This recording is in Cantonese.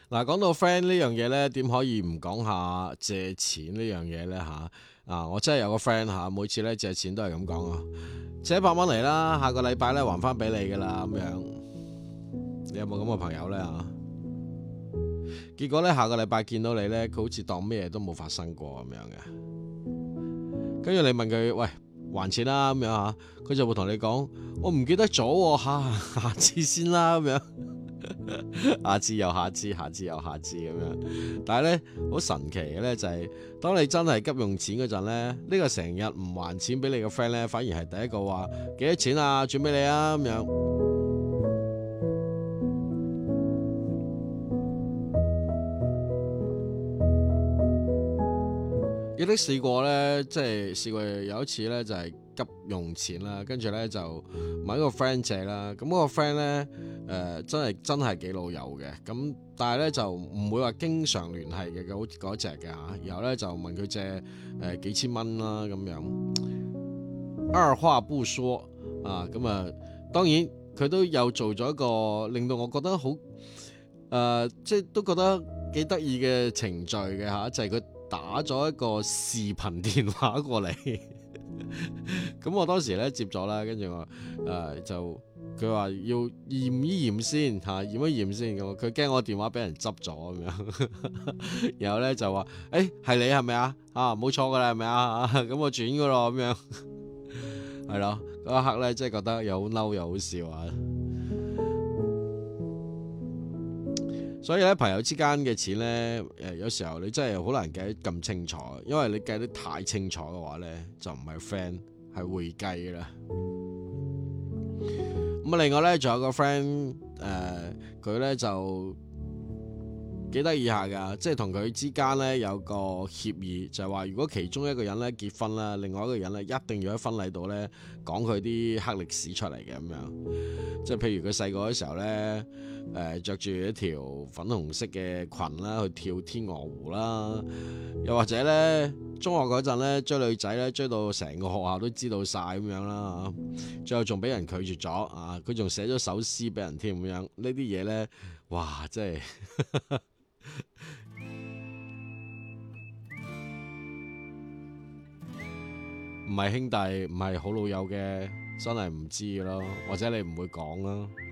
嗱，講到 friend 呢樣嘢呢，點可以唔講下借錢呢樣嘢呢？我真係有個 friend 嚇，每次呢借錢都係咁講啊，借100蚊嚟啦，下個禮拜呢還翻俾你噶啦咁樣。你有冇咁嘅朋友呢？結果呢，下個禮拜見到你呢，佢好似當咩都冇發生過咁樣嘅。跟住你問佢喂，還錢啦咁樣嚇，佢就會同你講我唔記得咗喎，下次先啦咁樣。下次又下次，下次又下次咁樣，但係咧好神奇嘅咧就係，當你真係急用錢嗰陣咧，呢個成日唔還錢俾你個 friend 咧，反而係第一個話幾多錢啊，轉俾你啊咁樣。亦都試過咧，即係試過有一次咧就係急用錢啦，跟住咧就問一個 friend 借啦，咁嗰個 friend 咧真係幾老友嘅，咁但係咧就唔會話經常聯繫嘅嗰隻嘅嚇，然後咧就問佢借幾千蚊啦咁樣，二話不說啊，咁啊當然佢都有做咗一個令到我覺得好即係都覺得幾得意嘅程序嘅嚇，就係佢打咗一個視頻電話過嚟，咁我當時咧接咗啦，跟住我就佢話要驗一驗先嚇，驗一驗先咁，佢驚我電話俾人執咗咁樣，然後咧就話係你係咪啊？冇錯噶啦係咪啊？咁我轉噶咯咁樣，係咯，嗰一刻咧真係覺得又好嬲又好笑啊！所以咧，朋友之間嘅錢咧，有時候你真係好難計得咁清楚，因為你計得太清楚嘅話咧，就唔係 friend，係會計啦。咁啊，另外咧，仲有個 friend，佢咧就幾得意下噶，即係同佢之間咧有個協議，就係話如果其中一個人咧結婚啦，另外一個人咧一定要喺婚禮度咧講佢啲黑歷史出嚟嘅咁樣。即係譬如佢細個嘅時候咧，着住一條粉紅色嘅裙啦，去跳天鵝湖啦，又或者咧中學嗰陣咧追女仔咧追到成個學校都知道晒咁樣啦，最後仲俾人拒絕咗啊！佢仲寫咗首詩俾人添咁樣，呢啲嘢咧，哇！真係唔係兄弟，唔係好老友嘅，真係唔知嘅咯，或者你唔會講啦。